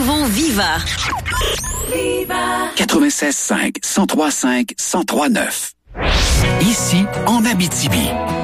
nouveau Viva. 96.5, 103.5, 103.9. Ici, en Abitibi.